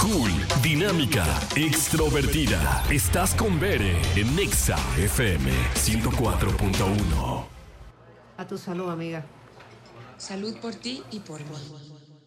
cool, dinámica, extrovertida. Estás con Bere en Nexa FM 104.1. A tu salud, amiga. Salud por ti y por mí.